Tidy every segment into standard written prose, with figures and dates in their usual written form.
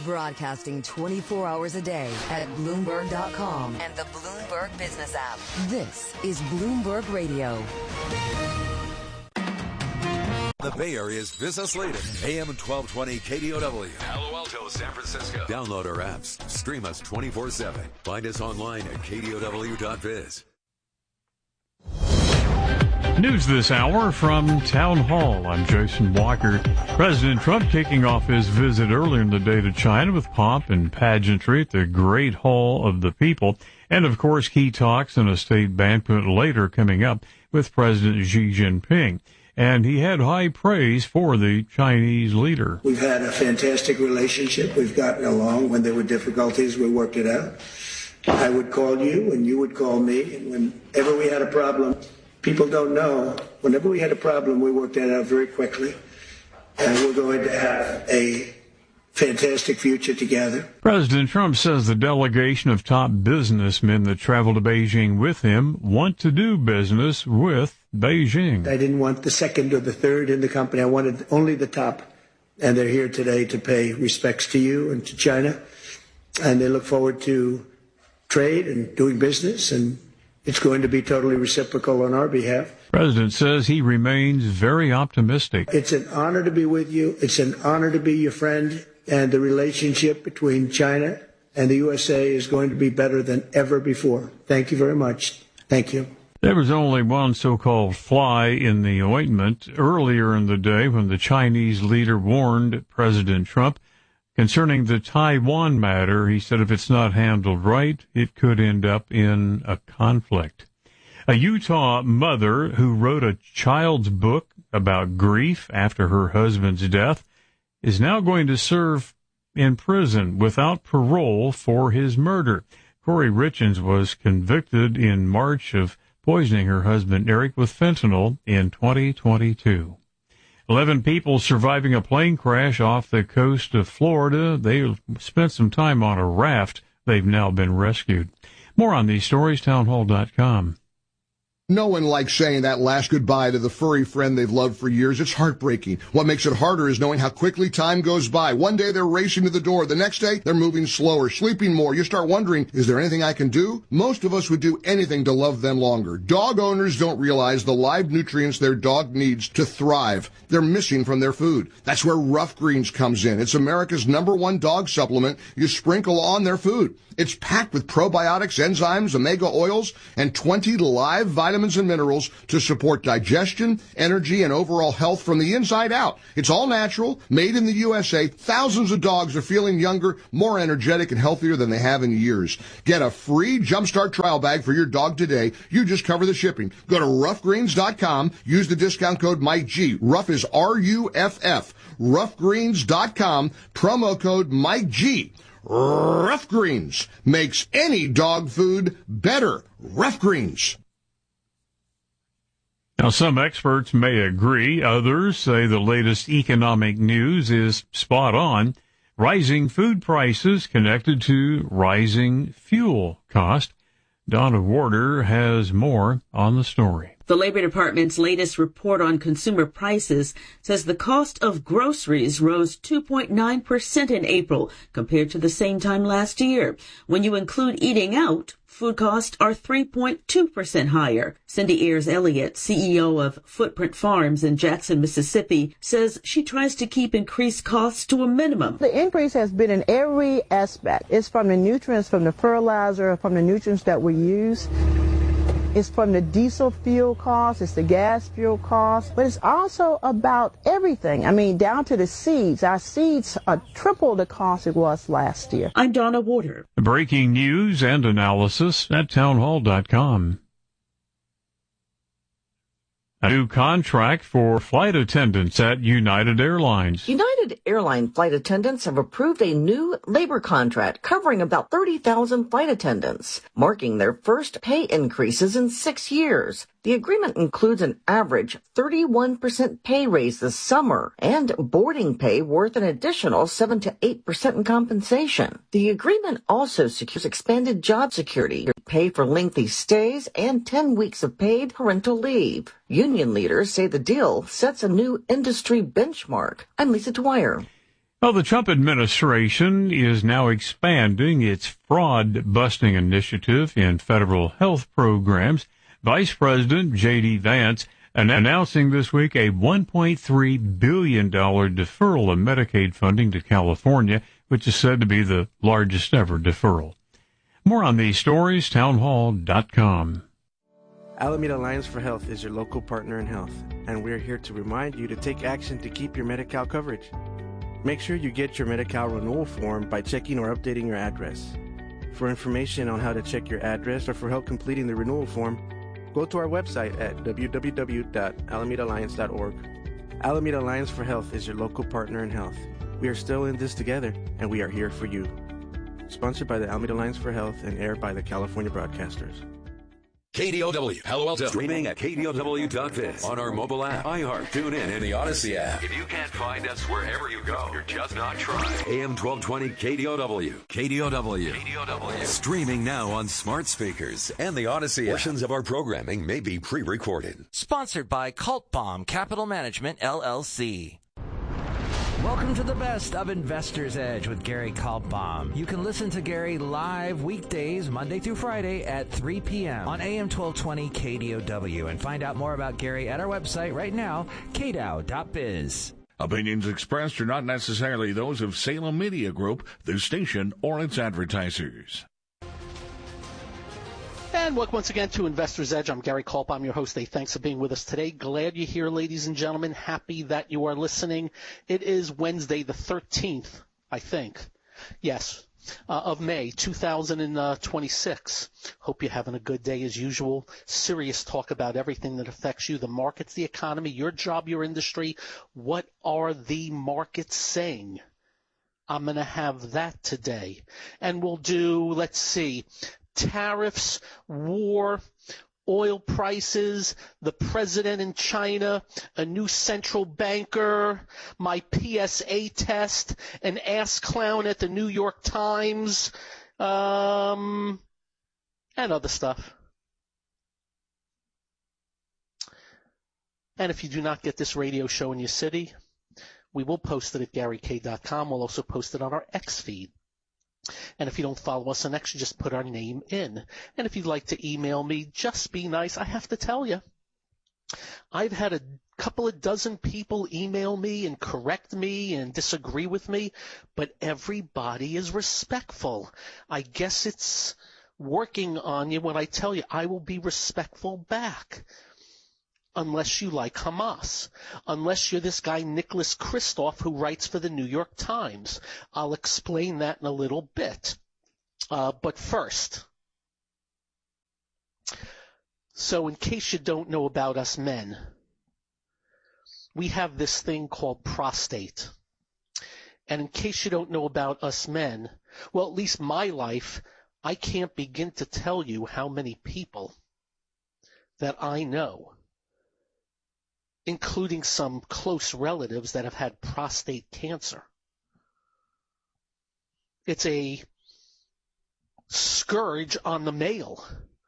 Broadcasting 24 hours a day at Bloomberg.com and the Bloomberg Business app. This is Bloomberg Radio. The Bay Area's business leader, AM 1220 KDOW. Palo Alto, San Francisco. Download our apps. Stream us 24/7. Find us online at KDOW.biz. News this hour from Town Hall. I'm Jason Walker. President Trump kicking off his visit earlier in the day to China with pomp and pageantry at the Great Hall of the People. And, of course, key talks and a state banquet later coming up with President Xi Jinping. And he had high praise for the Chinese leader. We've had a fantastic relationship. We've gotten along. When there were difficulties, we worked it out. I would call you and you would call me. And whenever we had a problem, people don't know, whenever we had a problem, we worked that out very quickly. And we're going to have a fantastic future together. President Trump says the delegation of top businessmen that travel to Beijing with him want to do business with Beijing. I didn't want the second or the third in the company. I wanted only the top. And they're here today to pay respects to you and to China. And they look forward to trade and doing business, and it's going to be totally reciprocal on our behalf. President says he remains very optimistic. It's an honor to be with you. It's an honor to be your friend. And the relationship between China and the USA is going to be better than ever before. Thank you very much. Thank you. There was only one so-called fly in the ointment earlier in the day when the Chinese leader warned President Trump concerning the Taiwan matter. He said if it's not handled right, it could end up in a conflict. A Utah mother who wrote a child's book about grief after her husband's death is now going to serve in prison without parole for his murder. Corey Richens was convicted in March of poisoning her husband Eric with fentanyl in 2022. 11 people surviving a plane crash off the coast of Florida. They spent some time on a raft. They've now been rescued. More on these stories, townhall.com. No one likes saying that last goodbye to the furry friend they've loved for years. It's heartbreaking. What makes it harder is knowing how quickly time goes by. One day they're racing to the door. The next day they're moving slower, sleeping more. You start wondering, is there anything I can do? Most of us would do anything to love them longer. Dog owners don't realize the live nutrients their dog needs to thrive. They're missing from their food. That's where Rough Greens comes in. It's America's #1 dog supplement you sprinkle on their food. It's packed with probiotics, enzymes, omega oils, and 20 live vitamins and minerals to support digestion, energy, and overall health from the inside out. It's all natural, made in the USA. Thousands of dogs are feeling younger, more energetic, and healthier than they have in years. Get a free Jumpstart trial bag for your dog today. You just cover the shipping. Go to roughgreens.com. Use the discount code MikeG. Rough is R-U-F-F. Roughgreens.com. Promo code MikeG. Rough Greens makes any dog food better. Rough Greens. Now, some experts may agree. Others say the latest economic news is spot on. Rising food prices connected to rising fuel cost. Donna Warder has more on the story. The Labor Department's latest report on consumer prices says the cost of groceries rose 2.9% in April compared to the same time last year. When you include eating out, food costs are 3.2% higher. Cindy Ayers-Elliott, CEO of Footprint Farms in Jackson, Mississippi, says she tries to keep increased costs to a minimum. The increase has been in every aspect. It's from the nutrients, from the fertilizer, from the nutrients that we use. It's from the diesel fuel cost, it's the gas fuel cost, but it's also about everything. I mean, down to the seeds. Our seeds are triple the cost it was last year. I'm Donna Warder. Breaking news and analysis at townhall.com. A new contract for flight attendants at United Airlines. United Airline flight attendants have approved a new labor contract covering about 30,000 flight attendants, marking their first pay increases in 6 years. The agreement includes an average 31% pay raise this summer and boarding pay worth an additional 7 to 8% in compensation. The agreement also secures expanded job security, pay for lengthy stays, and 10 weeks of paid parental leave. Union leaders say the deal sets a new industry benchmark. I'm Lisa Dwyer. Well, the Trump administration is now expanding its fraud-busting initiative in federal health programs. Vice President J.D. Vance announcing this week a $1.3 billion deferral of Medicaid funding to California, which is said to be the largest ever deferral. More on these stories, townhall.com. Alameda Alliance for Health is your local partner in health, and we're here to remind you to take action to keep your Medi-Cal coverage. Make sure you get your Medi-Cal renewal form by checking or updating your address. For information on how to check your address or for help completing the renewal form, go to our website at www.alamedaalliance.org. Alameda Alliance for Health is your local partner in health. We are still in this together, and we are here for you. Sponsored by the Alameda Alliance for Health and aired by the California Broadcasters. KDOW, Palo Alto. Streaming at KDOW.biz. On our mobile app, iHeart, TuneIn, and the Odyssey app. If you can't find us wherever you go, you're just not trying. AM 1220 KDOW. KDOW. Streaming now on smart speakers and the Odyssey app. Portions of our programming may be pre-recorded. Sponsored by Cult Bomb Capital Management, LLC. Welcome to the best of Investor's Edge with Gary Kaltbaum. You can listen to Gary live weekdays, Monday through Friday at 3 p.m. on AM 1220 KDOW. And find out more about Gary at our website right now, kdow.biz. Opinions expressed are not necessarily those of Salem Media Group, the station, or its advertisers. And welcome once again to Investor's Edge. I'm Gary Culp. I'm your host. Thanks for being with us today. Glad you're here, ladies and gentlemen. Happy that you are listening. It is Wednesday, the 13th, I think. Yes, of May, 2026. Hope you're having a good day as usual. Serious talk about everything that affects you, the markets, the economy, your job, your industry. What are the markets saying? I'm going to have that today. And we'll do, let's see, tariffs, war, oil prices, the president in China, a new central banker, my PSA test, an ass clown at the New York Times, and other stuff. And if you do not get this radio show in your city, we will post it at GaryK.com. We'll also post it on our X feed. And if you don't follow us on X, you just put our name in. And if you'd like to email me, just be nice. I have to tell you, I've had a couple of dozen people email me and correct me and disagree with me, but everybody is respectful. I guess it's working on you when I tell you I will be respectful back. Unless you like Hamas, unless you're this guy Nicholas Kristof who writes for the New York Times. I'll explain that in a little bit. But first, so in case you don't know about us men, we have this thing called prostate. And in case you don't know about us men, well, at least my life, I can't begin to tell you how many people that I know, including some close relatives that have had prostate cancer. It's a scourge on the male.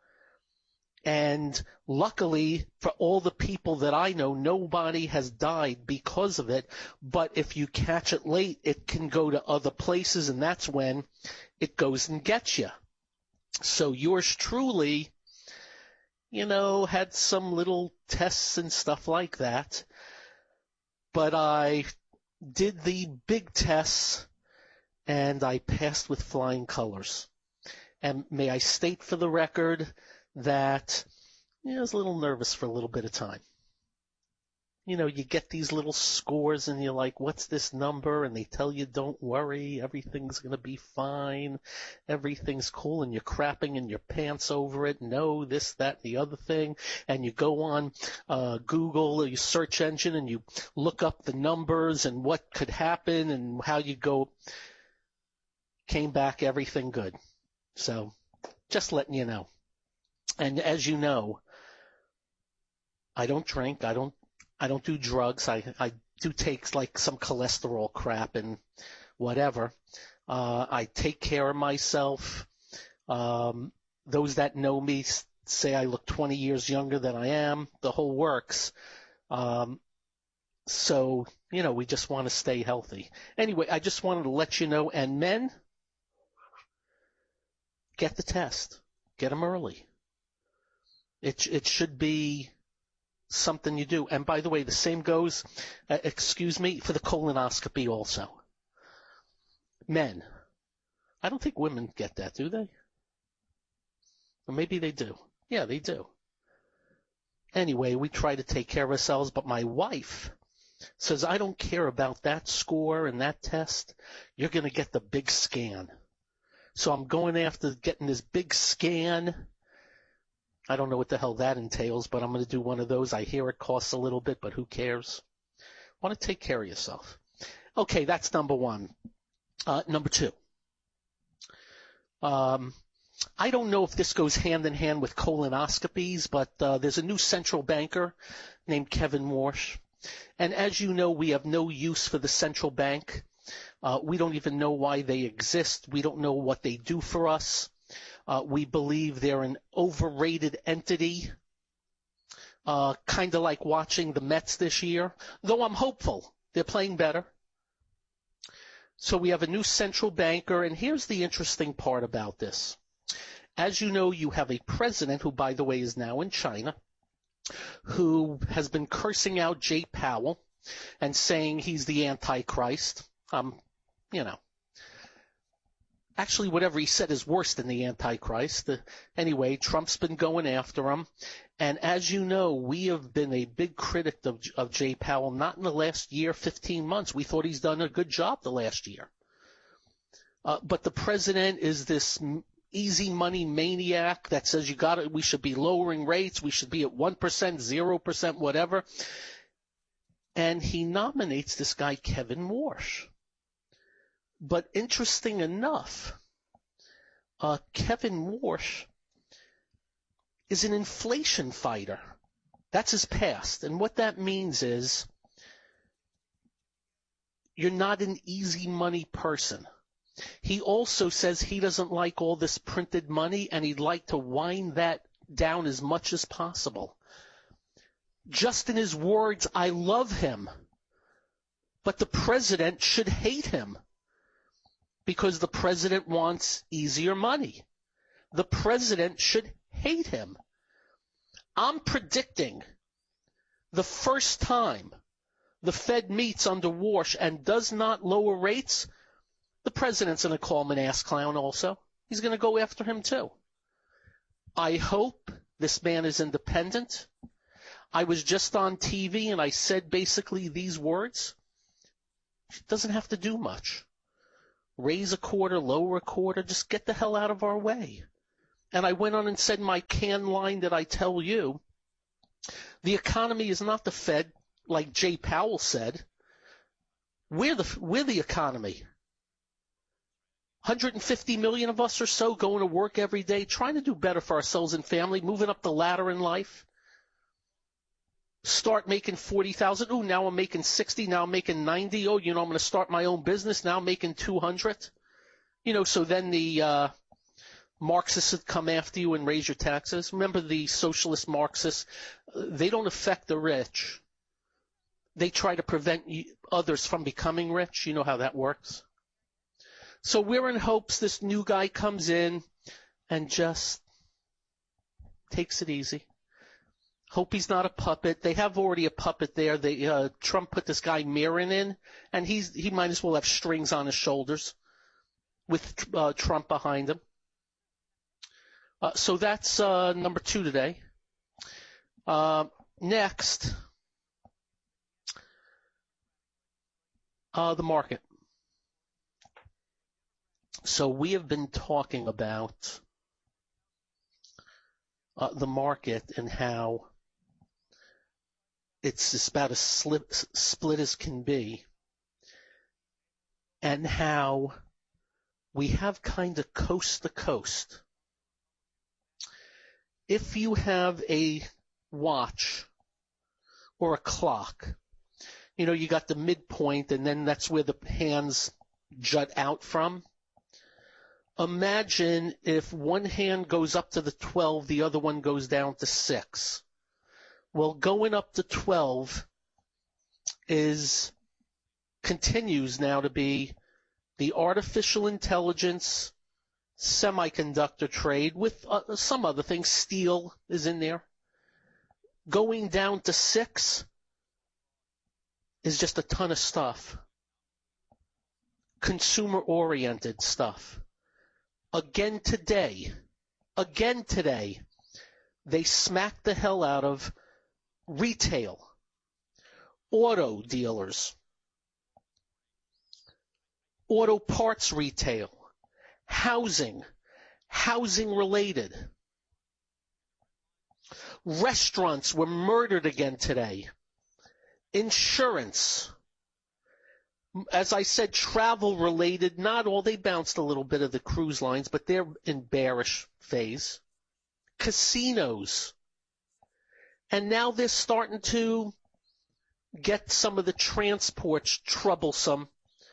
And luckily for all the people that I know, nobody has died because of it. But if you catch it late, it can go to other places, and that's when it goes and gets you. So yours truly, had some little tests and stuff like that. But I did the big tests, and I passed with flying colors. And may I state for the record that I was a little nervous for a little bit of time. You get these little scores and you're like, what's this number? And they tell you, don't worry, everything's going to be fine. Everything's cool, and you're crapping in your pants over it. No, this, that, the other thing. And you go on Google or your search engine and you look up the numbers and what could happen and how you go. Came back, everything good. So just letting you know. And as you know, I don't drink. I don't do drugs. I do take like some cholesterol crap and whatever. I take care of myself. Those that know me say I look 20 years younger than I am. The whole works. So we just want to stay healthy. Anyway, I just wanted to let you know. And men, get the test. Get them early. It should be something you do. And by the way, the same goes, for the colonoscopy also. Men. I don't think women get that, do they? Or maybe they do. Yeah, they do. Anyway, we try to take care of ourselves, but my wife says, I don't care about that score and that test. You're going to get the big scan. So I'm going after getting this big scan. I don't know what the hell that entails, but I'm going to do one of those. I hear it costs a little bit, but who cares? Want to take care of yourself. Okay, that's number one. Number two. I don't know if this goes hand in hand with colonoscopies, but there's a new central banker named Kevin Warsh. And as you know, we have no use for the central bank. We don't even know why they exist. We don't know what they do for us. We believe they're an overrated entity, kind of like watching the Mets this year, though I'm hopeful. They're playing better. So we have a new central banker, and here's the interesting part about this. As you know, you have a president who, by the way, is now in China, who has been cursing out Jay Powell and saying he's the Antichrist. Actually, whatever he said is worse than the Antichrist. Anyway, Trump's been going after him. And as you know, we have been a big critic of Jay Powell, not in the last year, 15 months. We thought he's done a good job the last year. But the president is this easy money maniac that says we should be lowering rates, we should be at 1%, 0%, whatever. And he nominates this guy, Kevin Warsh. But interesting enough, Kevin Warsh is an inflation fighter. That's his past. And what that means is you're not an easy money person. He also says he doesn't like all this printed money, and he'd like to wind that down as much as possible. Just in his words, I love him, but the president should hate him because the president wants easier money. The president should hate him. I'm predicting the first time the Fed meets under Warsh and does not lower rates, the president's going to call him an ass clown also. He's going to go after him too. I hope this man is independent. I was just on TV and I said basically these words. It doesn't have to do much. Raise a quarter, lower a quarter, just get the hell out of our way. And I went on and said my canned line that I tell you, the economy is not the Fed, like Jay Powell said. We're the economy. 150 million of us or so going to work every day, trying to do better for ourselves and family, moving up the ladder in life. Start making 40,000. Oh, now I'm making 60. Now I'm making 90. Oh, I'm going to start my own business. Now I'm making 200. So then the Marxists would come after you and raise your taxes. Remember the socialist Marxists, they don't affect the rich. They try to prevent others from becoming rich. You know how that works. So we're in hopes this new guy comes in and just takes it easy. Hope he's not a puppet. They have already a puppet there. Trump put this guy Mirren in, and he might as well have strings on his shoulders with Trump behind him. So that's number two today. Next, the market. So we have been talking about the market and how it's about as split as can be, and how we have kind of coast to coast. If you have a watch or a clock, you got the midpoint and then that's where the hands jut out from. Imagine if one hand goes up to the 12, the other one goes down to 6. Well, going up to 12 is continues now to be the artificial intelligence semiconductor trade with some other things. Steel is in there. Going down to 6 is just a ton of stuff. Consumer-oriented stuff. Again today, they smacked the hell out of retail, auto dealers, auto parts retail, housing related. Restaurants were murdered again today. Insurance. As I said, travel related, not all. They bounced a little bit of the cruise lines, but they're in bearish phase. Casinos. And now they're starting to get some of the transports troublesome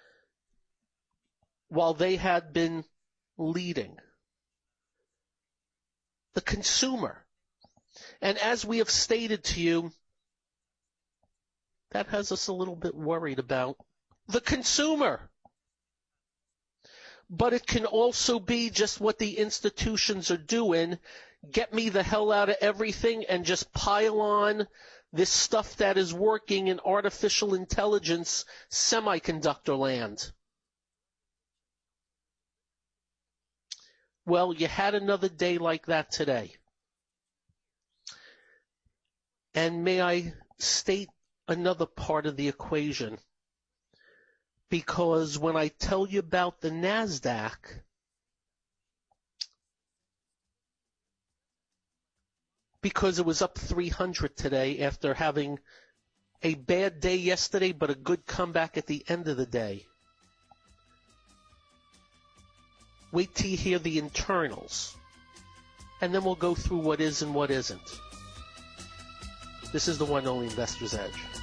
while they had been leading. The consumer. And as we have stated to you, that has us a little bit worried about the consumer. But it can also be just what the institutions are doing. Get me the hell out of everything and just pile on this stuff that is working in artificial intelligence semiconductor land. Well, you had another day like that today. And may I state another part of the equation? Because when I tell you about the NASDAQ, because it was up 300 today after having a bad day yesterday, but a good comeback at the end of the day. Wait till you hear the internals, and then we'll go through what is and what isn't. This is the one only Investor's Edge.